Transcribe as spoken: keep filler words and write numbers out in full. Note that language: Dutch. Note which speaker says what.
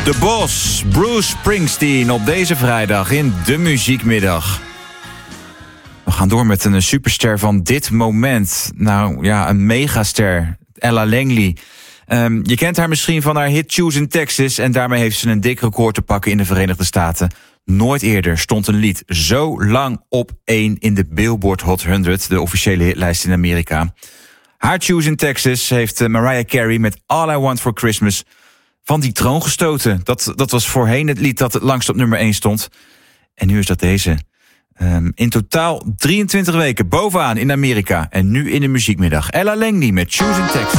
Speaker 1: De Boss, Bruce Springsteen op deze vrijdag in de Muziekmiddag. We gaan door met een superster van dit moment. Nou ja, een megaster, Ella Langley. Um, je kent haar misschien van haar hit Choose in Texas en daarmee heeft ze een dik record te pakken in de Verenigde Staten. Nooit eerder stond een lied zo lang op één in de Billboard Hot honderd, de officiële hitlijst in Amerika. Haar Choose in Texas heeft Mariah Carey met All I Want for Christmas van die troon gestoten. Dat, dat was voorheen het lied dat het langst op nummer één stond. En nu is dat deze. Um, in totaal drieëntwintig weken bovenaan in Amerika en nu in de Muziekmiddag. Ella Langley met Choose in Texas.